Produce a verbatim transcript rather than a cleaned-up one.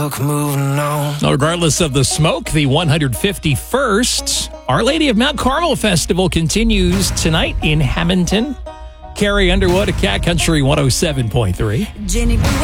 fuck moving on. Regardless of the smoke, the one hundred fifty-first Our Lady of Mount Carmel Festival continues tonight in Hamilton. Carrie Underwood, Cat Country one oh seven point three. Jenny